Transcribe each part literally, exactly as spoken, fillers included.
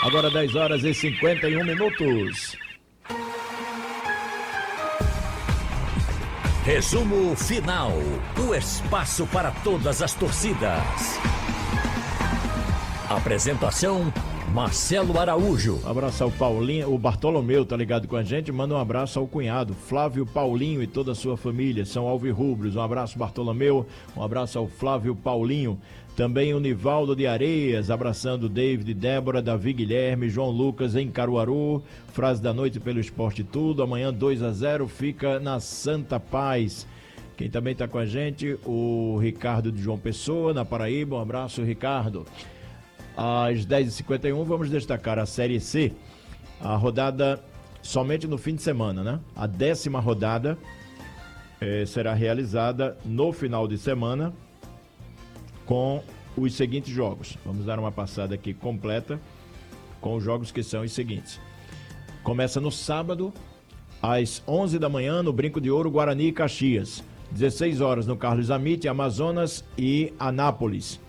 Agora dez horas e cinquenta e um minutos. Resumo final. O espaço para todas as torcidas. Apresentação: Marcelo Araújo. Um abraço ao Paulinho, o Bartolomeu tá ligado com a gente, manda um abraço ao cunhado, Flávio Paulinho e toda a sua família, são alvirrubros. Um abraço, Bartolomeu, um abraço ao Flávio Paulinho. Também o Nivaldo de Areias, abraçando David, Débora, Davi Guilherme, João Lucas em Caruaru. Frase da noite pelo Esporte Tudo. Amanhã dois a zero, fica na Santa Paz. Quem também está com a gente, o Ricardo de João Pessoa, na Paraíba. Um abraço, Ricardo. Às dez e cinquenta e um, vamos destacar a Série C. A rodada somente no fim de semana, né? A décima rodada eh, será realizada no final de semana, com os seguintes jogos. Vamos dar uma passada aqui completa com os jogos que são os seguintes. Começa no sábado, às onze da manhã, no Brinco de Ouro, Guarani e Caxias. dezesseis horas no Carlos Amite, Amazonas e Anápolis.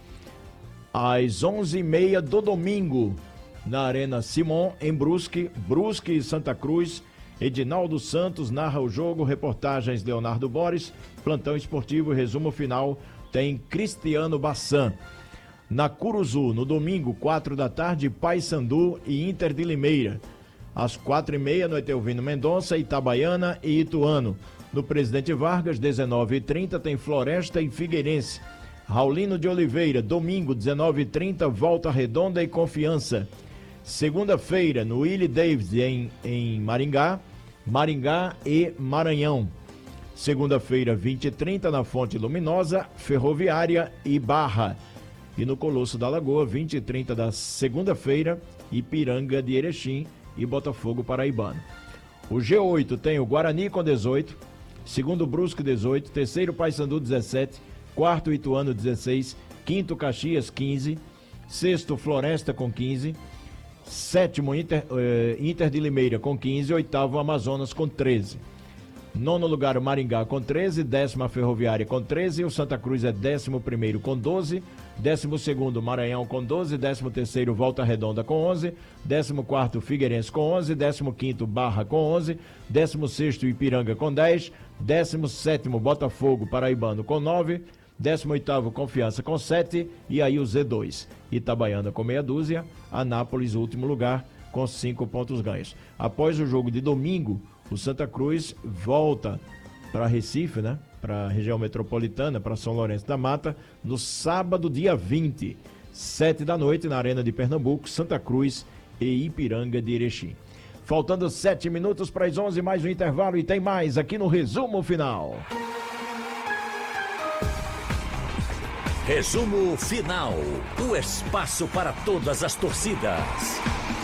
Às onze e meia do domingo, na Arena Simon, em Brusque, Brusque e Santa Cruz. Edinaldo Santos narra o jogo, reportagens Leonardo Boris, plantão esportivo e resumo final tem Cristiano Bassan. Na Curuzu, no domingo, quatro da tarde, Paysandu e Inter de Limeira. Às quatro e meia, no Etelvino Mendonça, Itabaiana e Ituano. No Presidente Vargas, dezenove e trinta, tem Floresta e Figueirense. Raulino de Oliveira, domingo, dezenove e trinta, Volta Redonda e Confiança. Segunda-feira, no Willie Davis, em, em Maringá, Maringá e Maranhão. Segunda-feira, vinte e trinta, na Fonte Luminosa, Ferroviária e Barra. E no Colosso da Lagoa, vinte e trinta da segunda-feira, Ipiranga de Erechim e Botafogo Paraibano. O G oito tem o Guarani com dezoito, segundo Brusque dezoito, terceiro Paysandu dezessete, quarto Ituano dezesseis, quinto Caxias quinze, sexto Floresta com quinze, sétimo Inter, eh, Inter de Limeira com quinze, oitavo Amazonas com treze. Nono lugar o Maringá com treze, décima a Ferroviária com treze, o Santa Cruz é décimo primeiro com doze, décimo segundo Maranhão com doze, décimo terceiro Volta Redonda com onze, décimo quarto Figueirense com onze, décimo quinto Barra com onze, décimo sexto Ipiranga com dez, décimo sétimo Botafogo Paraibano com nove, décimo oitavo Confiança com sete e aí o Z dois. Itabaiana com meia dúzia, Anápolis último lugar com cinco pontos ganhos. Após o jogo de domingo, o Santa Cruz volta para Recife, né? Para a região metropolitana, para São Lourenço da Mata, no sábado, dia vinte, sete da noite, na Arena de Pernambuco, Santa Cruz e Ipiranga de Erechim. Faltando sete minutos para as onze, mais um intervalo e tem mais aqui no Resumo Final. Resumo final. O espaço para todas as torcidas.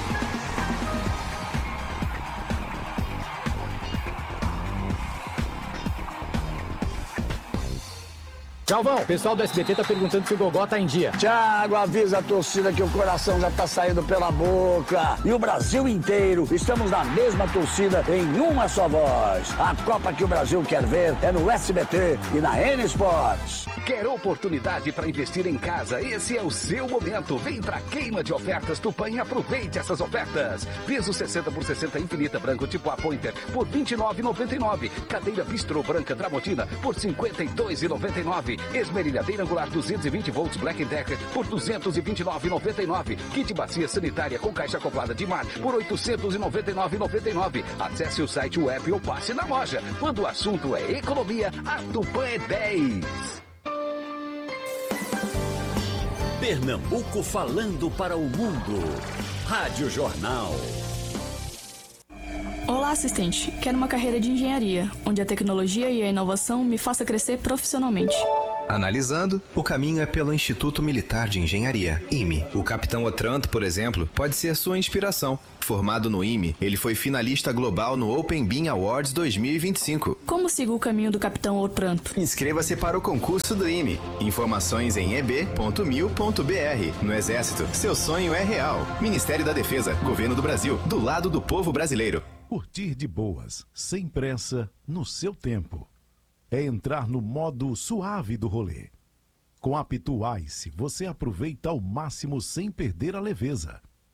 Galvão, o pessoal do S B T tá perguntando se o Gogó tá em dia. Thiago, avisa a torcida que o coração já tá saindo pela boca. E o Brasil inteiro, estamos na mesma torcida em uma só voz. A Copa que o Brasil quer ver é no S B T e na N Sports. Quer oportunidade para investir em casa? Esse é o seu momento. Vem pra queima de ofertas Tupã e aproveite essas ofertas. Piso sessenta por sessenta infinita branco tipo A Pointer por vinte e nove reais e noventa e nove centavos. Cadeira bistrô branca Tramontina por cinquenta e dois reais e noventa e nove centavos. Esmerilhadeira angular duzentos e vinte volts Black Decker por duzentos e vinte e nove reais e noventa e nove centavos. Kit bacia sanitária com caixa acoplada de mar por oitocentos e noventa e nove reais e noventa e nove centavos. Acesse o site web ou passe na loja. Quando o assunto é economia, a Tupã é dez. Pernambuco falando para o mundo. Rádio Jornal. Olá, assistente. Quero uma carreira de engenharia, onde a tecnologia e a inovação me faça crescer profissionalmente. Analisando, o caminho é pelo Instituto Militar de Engenharia, I M E. O capitão Otranto, por exemplo, pode ser sua inspiração. Formado no I M E, ele foi finalista global no Open Beam Awards dois mil e vinte e cinco. Como sigo o caminho do capitão Otranto? Inscreva-se para o concurso do I M E. Informações em e b ponto mil ponto b r. No Exército, seu sonho é real. Ministério da Defesa, Governo do Brasil, do lado do povo brasileiro. Curtir de boas, sem pressa, no seu tempo. É entrar no modo suave do rolê. Com a Pitu Ice, você aproveita ao máximo sem perder a leveza.